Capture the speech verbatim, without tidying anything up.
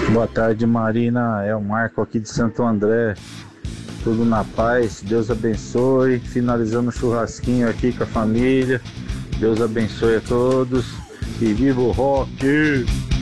Boa tarde, Marina. É o Marco aqui de Santo André. Tudo na paz. Deus abençoe. Finalizando o churrasquinho aqui com a família. Deus abençoe a todos. E viva o rock!